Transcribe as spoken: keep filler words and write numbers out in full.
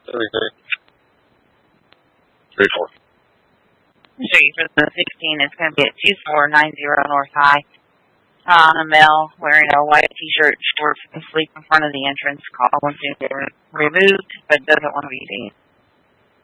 Everything. Three four. Street for the sixteen. It's going to be at two four nine zero North High. Uh, a male wearing a white T-shirt, shorts, asleep in front of the entrance. Call once he's removed, but doesn't want to be seen.